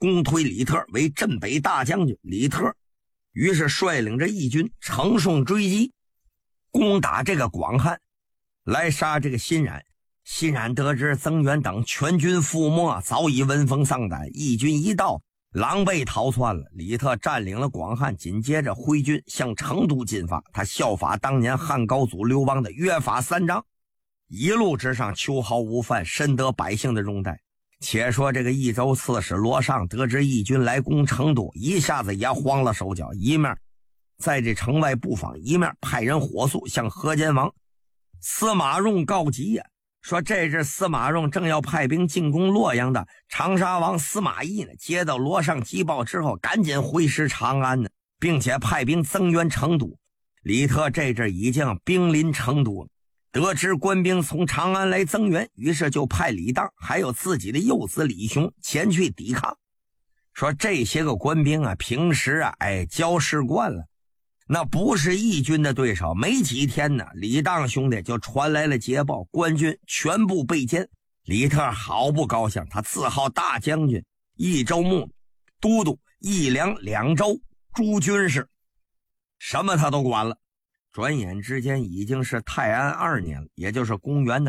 公推李特为镇北大将军。李特于是率领着义军乘胜追击，攻打这个广汉，来杀这个辛冉。辛冉得知增援等全军覆没，早已闻风丧胆，义军一到，狼狈逃窜了。李特占领了广汉，紧接着挥军向成都进发。他效法当年汉高祖刘邦的约法三章，一路之上秋毫无犯，深得百姓的拥戴。且说这个益州刺史罗尚得知义军来攻成都，一下子也慌了手脚，一面在这城外布防，一面派人火速向河间王司马衷告急呀，说这日司马衷正要派兵进攻洛阳的长沙王司马懿呢，接到罗尚急报之后，赶紧回师长安呢，并且派兵增援成都。李特这阵已经兵临成都了，得知官兵从长安来增援，于是就派李当还有自己的幼子李雄前去抵抗。说这些个官兵啊，平时啊交事惯了，那不是义军的对手。没几天呢，李当兄弟就传来了捷报，官军全部被歼。李特好不高兴，他自号大将军、益州牧、都督、益梁两州诸军事，什么他都管了。转眼之间已经是泰安2年了，也就是公元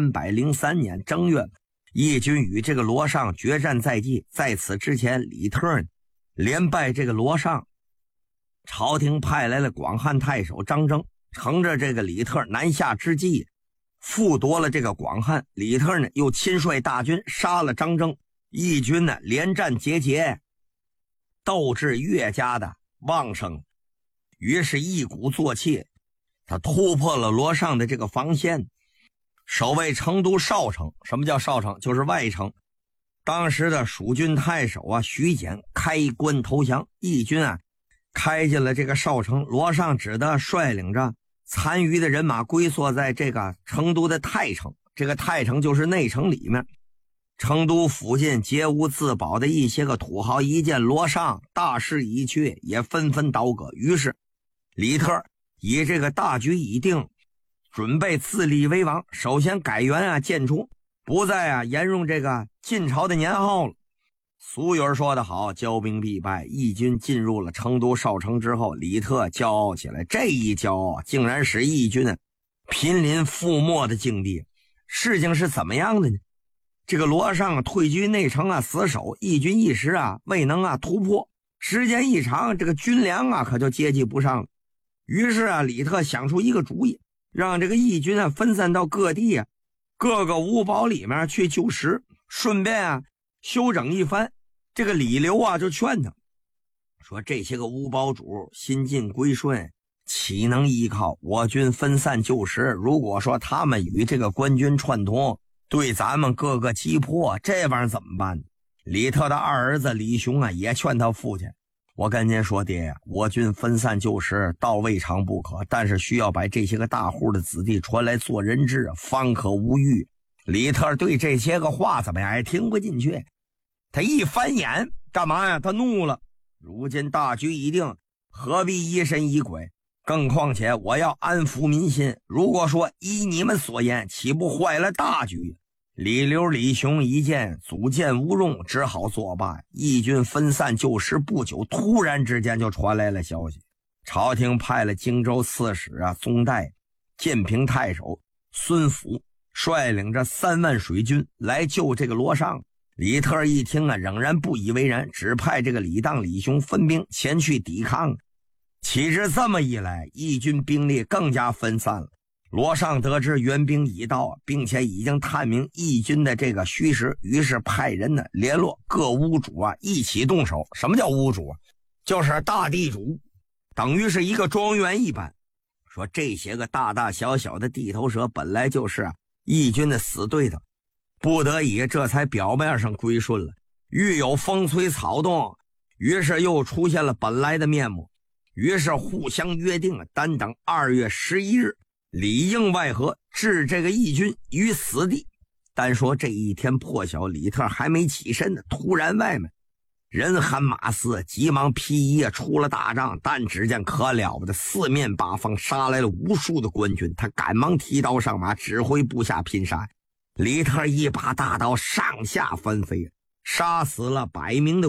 303年正月了。义军与这个罗尚决战在即，在此之前，李特连败这个罗尚，朝廷派来了广汉太守张征，乘着这个李特南下之际，复夺了这个广汉。李特呢又亲率大军杀了张征，义军呢连战节节，斗志越加的旺盛。于是一鼓作气，他突破了罗尚的这个防线，守卫成都少城。什么叫少城？就是外城。当时的蜀郡太守啊徐简开关投降，义军啊开进了这个少城。罗尚只得率领着残余的人马龟缩在这个成都的太城，这个太城就是内城里面。成都附近皆无自保的一些个土豪一见罗尚大势已去，也纷纷倒戈。于是李特以这个大局已定，准备自立为王。首先改元建初，不再沿用这个晋朝的年号了。俗语说得好，骄兵必败。义军进入了成都少城之后，李特骄傲起来，这一骄傲竟然使义军濒临覆没的境地。事情是怎么样的呢？这个罗尚退居内城死守，义军一时未能突破，时间一长，这个军粮可就接济不上了。于是李特想出一个主意，让这个义军分散到各地各个五堡里面去救食，顺便休整一番。这个李刘就劝他说，这些个五堡主新晋归顺，岂能依靠我军分散救食？如果说他们与这个官军串通，对咱们各个击破，这玩意儿怎么办？李特的二儿子李雄也劝他父亲，我跟您说爹，我军分散救食倒未尝不可，但是需要把这些个大户的子弟传来做人质，方可无虞。李特对这些个话怎么样也听不进去，他一翻眼干嘛呀？他怒了，如今大局已定，何必疑神疑鬼？更况且我要安抚民心，如果说依你们所言，岂不坏了大局？李刘李雄一见祖建无用，只好作罢。义军分散救食不久，突然之间就传来了消息，朝廷派了荆州刺史宗代、建平太守孙福率领着3万水军来救这个罗尚。李特一听仍然不以为然，只派这个李当、李雄分兵前去抵抗。岂知这么一来，义军兵力更加分散了。罗尚得知援兵已到，并且已经探明义军的这个虚实，于是派人联络各屋主一起动手。什么叫屋主？就是大地主，等于是一个庄园一般。说这些个大大小小的地头蛇本来就是义军的死对头，不得已这才表面上归顺了。遇有风吹草动，于是又出现了本来的面目，于是互相约定单等2月11日里应外合，置这个义军于死地。单说这一天破晓，李特还没起身呢，突然外面人喊马嘶，急忙披衣出了大帐。但只见可了不得，四面八方杀来了无数的官军，他赶忙提刀上马，指挥部下拼杀。李特一把大刀上下翻飞，杀死了100名的